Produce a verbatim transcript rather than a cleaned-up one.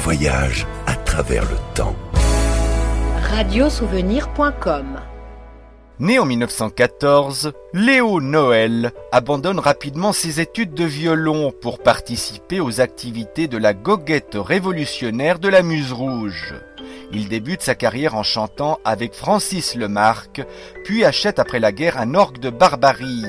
voyage à travers le temps. radiosouvenir point com. Né en mille neuf cent quatorze, Léo Noël abandonne rapidement ses études de violon pour participer aux activités de la goguette révolutionnaire de la Muse Rouge. Il débute sa carrière en chantant avec Francis Lemarque, puis achète après la guerre un orgue de Barbarie.